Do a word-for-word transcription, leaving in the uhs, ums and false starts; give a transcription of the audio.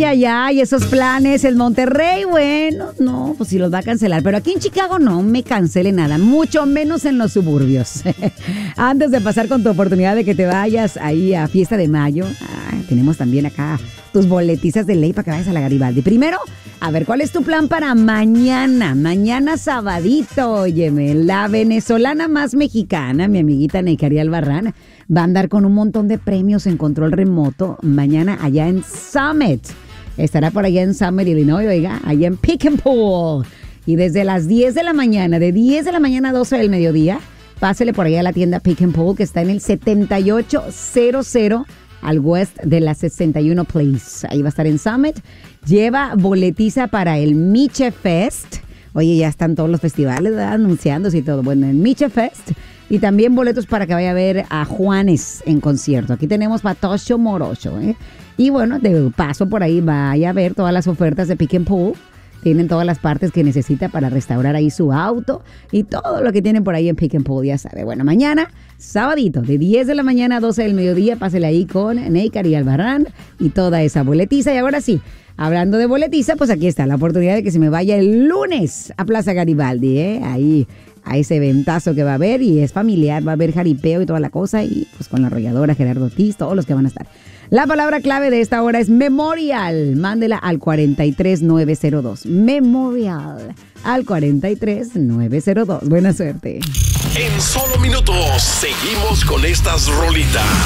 ay, ay, esos planes, el Monterrey, bueno, no, pues sí los va a cancelar. Pero aquí en Chicago no me cancele nada, mucho menos en los suburbios. Antes de pasar con tu oportunidad de que te vayas ahí a Fiesta de Mayo, ay, tenemos también acá tus boletizas de ley para que vayas a la Garibaldi. Primero, a ver, ¿cuál es tu plan para mañana? Mañana sabadito, óyeme, la venezolana más mexicana, mi amiguita Neikari Albarrán, va a andar con un montón de premios en control remoto mañana allá en Summit. Estará por allá en Summit, Illinois, oiga, allá en Pick and Pull. Y desde las diez de la mañana, de diez de la mañana a doce del mediodía, pásele por allá a la tienda Pick and Pull, que está en el setenta y ocho cero cero al west de la sesenta y uno Place. Ahí va a estar en Summit. Lleva boletiza para el Miche Fest. Oye, ya están todos los festivales, ¿verdad? Anunciándose y todo. Bueno, el Miche Fest. Y también boletos para que vaya a ver a Juanes en concierto. Aquí tenemos Patocho Morocho, ¿eh? Y bueno, de paso por ahí vaya a ver todas las ofertas de Pick and Pull. Tienen todas las partes que necesita para restaurar ahí su auto y todo lo que tienen por ahí en Pick and Pull, ya sabe. Bueno, mañana, sabadito, de diez de la mañana a doce del mediodía, pásele ahí con Neikari Albarrán y toda esa boletiza. Y ahora sí, hablando de boletiza, pues aquí está la oportunidad de que se me vaya el lunes a Plaza Garibaldi, ¿eh? Ahí a ese eventazo que va a haber y es familiar, va a haber jaripeo y toda la cosa y pues con la arrolladora Gerardo Ortiz, todos los que van a estar. La palabra clave de esta hora es Memorial. Mándela al cuarenta y tres nueve cero dos. Memorial al cuarenta y tres nueve cero dos. Buena suerte. En solo minutos seguimos con estas rolitas.